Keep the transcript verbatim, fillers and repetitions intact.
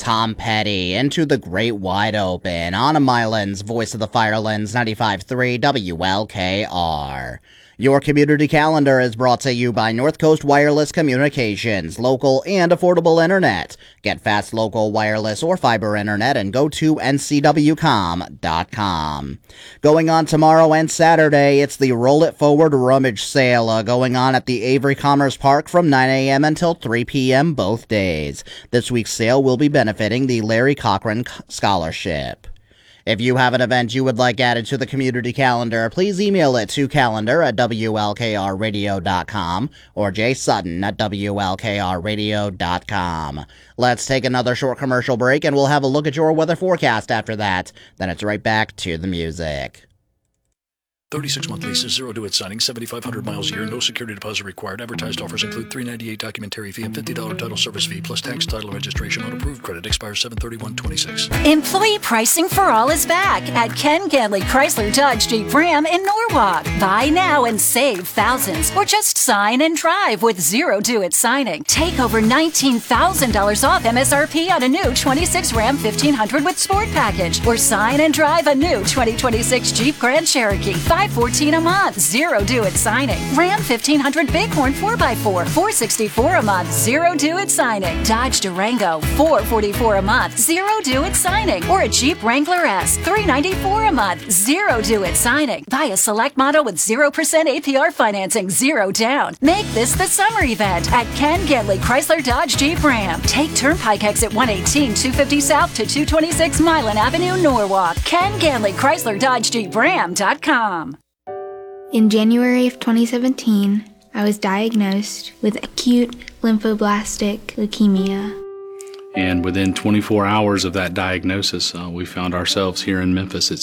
Tom Petty into the great wide open on a Mylands, voice of the Firelands, ninety-five point three W L K R. Your community calendar is brought to you by North Coast Wireless Communications, local and affordable internet. Get fast local wireless or fiber internet and go to N C W com dot com. Going on tomorrow and Saturday, it's the Roll It Forward Rummage Sale uh, going on at the Avery Commerce Park from nine a.m. until three p.m. both days. This week's sale will be benefiting the Larry Cochran Scholarship. If you have an event you would like added to the community calendar, please email it to calendar at W L K R radio dot com or jsutton at W L K R radio dot com. Let's take another short commercial break and we'll have a look at your weather forecast after that. Then it's right back to the music. thirty-six month leases, zero due at signing, seventy-five hundred miles a year, no security deposit required. Advertised offers include three dollars and ninety-eight cents documentary fee and fifty dollars title service fee, plus tax, title, and registration on approved credit. Expires seven thirty-one twenty-six. Employee pricing for all is back at Ken Ganley Chrysler Dodge Jeep Ram in Norwalk. Buy now and save thousands, or just sign and drive with zero due at signing. Take over nineteen thousand dollars off M S R P on a new twenty-six Ram fifteen hundred with Sport Package, or sign and drive a new twenty twenty-six Jeep Grand Cherokee. five fourteen a month, zero due at signing. Ram fifteen hundred Bighorn four by four, four sixty-four a month, zero due at signing. Dodge Durango, four forty-four a month, zero due at signing. Or a Jeep Wrangler S, three ninety-four a month, zero due at signing. Buy a select model with zero percent A P R financing, zero down. Make this the summer event at Ken Ganley Chrysler Dodge Jeep Ram. Take Turnpike exit one eighteen, two fifty South to two twenty-six Milan Avenue, Norwalk. Ken Ganley Chrysler Dodge Jeep Ram dot com. In January of twenty seventeen, I was diagnosed with acute lymphoblastic leukemia. And within twenty-four hours of that diagnosis, uh, we found ourselves here in Memphis at